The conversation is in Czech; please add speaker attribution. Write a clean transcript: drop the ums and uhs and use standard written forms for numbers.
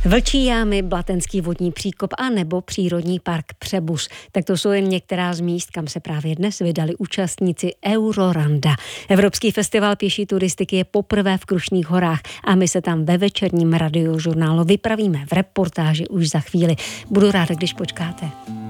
Speaker 1: Vlčí jámy, Blatenský vodní příkop a nebo přírodní park Přebuš. Tak to jsou jen některá z míst, kam se právě dnes vydali účastníci Euroranda. Evropský festival pěší turistiky je poprvé v Krušných horách a my se tam ve večerním radiožurnálu vypravíme v reportáži už za chvíli. Budu ráda, když počkáte.